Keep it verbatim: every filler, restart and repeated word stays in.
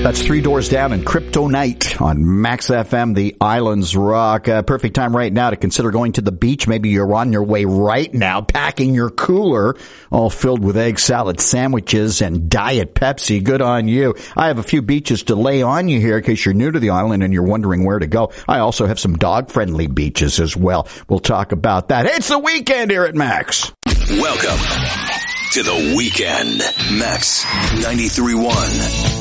That's Three Doors Down and Kryptonite on Max F M, the Islands Rock. Uh, perfect time right now to consider going to the beach. Maybe you're on your way right now, packing your cooler, all filled with egg salad sandwiches and Diet Pepsi. Good on you. I have a few beaches to lay on you here in case you're new to the island and you're wondering where to go. I also have some dog-friendly beaches as well. We'll talk about that. Hey, it's the weekend here at Max. Welcome to the weekend. Max ninety-three point one.